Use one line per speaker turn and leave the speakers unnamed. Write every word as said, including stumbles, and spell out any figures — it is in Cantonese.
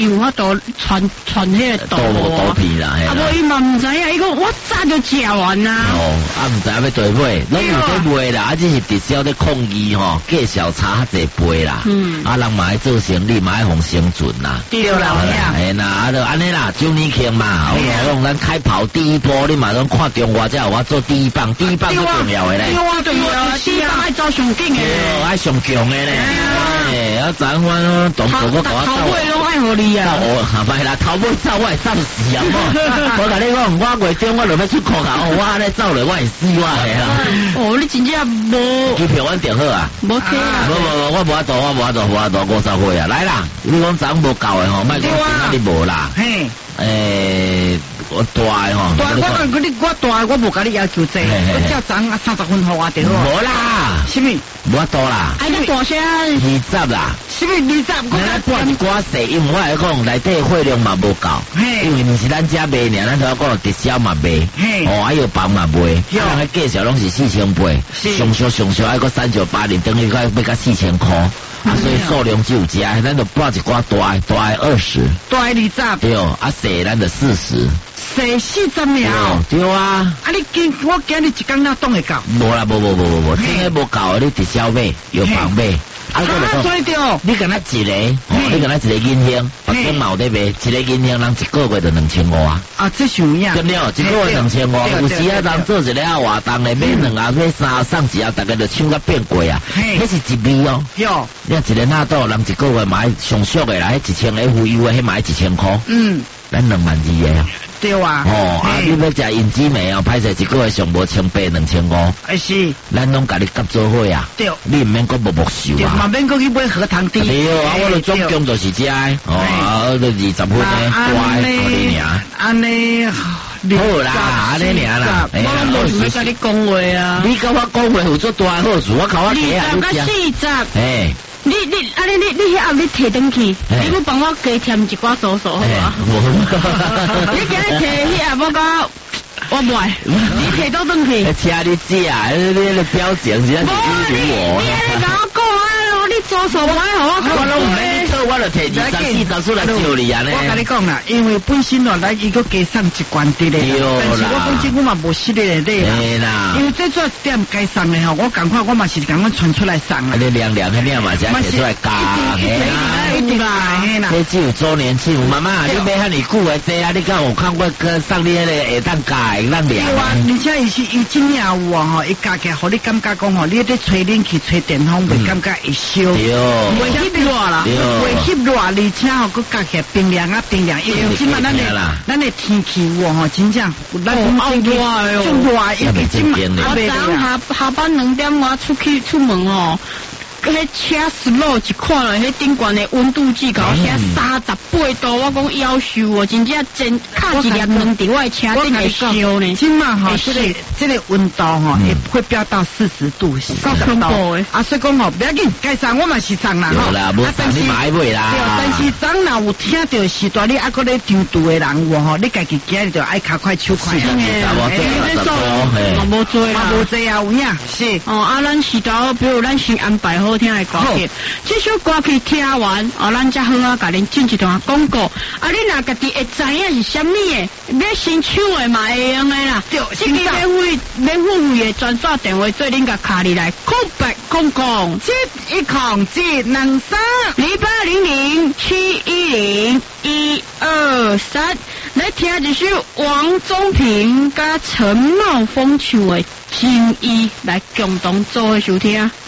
有法度传传迄个毒
毒片啦，
啊无伊嘛毋知影，伊讲我早就食完啦。
哦，啊毋知影要对买，拢有在卖啦，啊只是直销在抗议吼，计小差较济杯啦。嗯，啊人嘛爱做生意，嘛爱互生存啦。
对啦，
哎呐，啊就安尼啦，周年庆嘛，我讲咱开跑第一波，你嘛拢看中华，才有我做第一棒，第一棒最重要的咧。
对啊，对啊，第一棒爱做上紧的。
对，爱上强的咧。哎，啊咱我同做我搞
头尾拢爱互你啊。
哦，下摆啦，头尾走我会走死啊！我甲你讲，我月中我落要出国啊，我安尼走了我会死我的啦。
哦，你真正无
机票我订好啊。
无听啊。
无无无，我无法度，我无法度，无法度五十岁啊！来啦，你讲昨无够的吼，莫讲今仔日无啦。嘿。诶，我大的吼。
大我我你我大我无甲你要求济，我叫昨三十分互我就好。
无啦。什么？无法度啦。
哎，你大声。
二十啦。
什么二十？
我来拨一寡细，因为我来讲内底货量嘛无够，因为毋是咱家卖尔，咱头先讲直销嘛卖，哦，还有房嘛卖，啊，人个介绍拢是四千八，上少上少还个三九八零，等于个要甲四千块，啊，所以数量只有只，咱就拨一寡大大的二十，
大的二十，
对，啊，细咱就四十。
四四十秒，
对啊。
啊，你今我今日一工哪当会到？
无啦，无无无无无，真个无够，你直销买，有房买。
啊，我做着，
你敢若一个，哦，你敢若一个银行，别种嘛有在卖，一个银行人一个月就两千五啊。
啊，这是有影。
对了，一个月两千五，有时啊人做一个啊活动的，买两啊买三啊送一啊，大家就抢甲变贵啊。迄是一味哦。哟，你一个纳豆人一个月买上俗的啦，迄一千 F U 的，迄买一千块。嗯。咱两万二个啊。
对啊。
哦，啊，你要食银子梅哦，歹势一个月上无千八两千五。哎是。咱拢甲你夹做伙啊。对。你毋免讲默默收啊。对，
嘛免讲去买荷塘甜。
对啊，我就总共就是这，哦，啊，就二十分呢，乖，好你尔。安尼好啦，安尼尔啦。
我拢无想要甲你讲话啊。
你甲我讲话有做大好事，我靠我
几啊，你讲。四十。哎。你你啊你你你遐你摕转去，你要帮我加添一寡数数好啊？你今日摕遐我讲我唔爱，你摕倒转去。
请你食，你你表情真是侮辱我。
你你甲我讲啊，你做数我爱好我看。
我拢唔免做，我就摕二十四十出来招你啊！
我甲你讲啦，因为本身哦，咱伊个加送一罐的咧，但是我本身我嘛无实力咧啦。因为这做点该送的吼，我赶快我嘛是赶快传出来送啊。
你凉凉的凉嘛，才摕出来加。
一定啦，嘿啦。
这只有周年庆，妈妈，你买遐尼久的这啊？你敢有看过个送你迄个下当加的当凉？
对啊，而且伊是伊真正有啊吼，伊加起来，互你感觉讲吼，你咧吹冷气、吹电风，袂感觉会烧，袂翕热啦，袂翕热，而且吼，佮加起来冰凉啊冰凉，因为即嘛咱的咱的天气有吼，真正咱真热哟，真热，因为即嘛
我早上下下班两点我出去出门哦。迄车slow一看了，迄顶悬的温度计搞写三十八度，我讲夭寿哦，真正真卡一粒两伫我的车顶会烧呢。
今嘛吼，这个这个温度吼，会会飙到四十度、四十度的。啊，所以讲吼，不要紧，该送我嘛是送啦吼。
啊，但是你买买啦。
对，但是咱若有听到时段，你还搁咧张图的人有吼，你家己今日就爱卡快手快。
是的，
我无做啦，
无做啊，有影是。
哦，啊，咱时段，比如咱先安排好。好听的歌曲，这首歌曲听完，哦，咱才好啊，甲恁进一段广告。啊，你若家己会知影是虾米的，要先抢的嘛会用的啦。对，这个免费免付费的专线电话，做恁甲卡里来，空白空空
七一空七两三
零八零零七一零一二三，来听一首王宗平甲陈茂峰唱的《情意》，来共同做伙收听。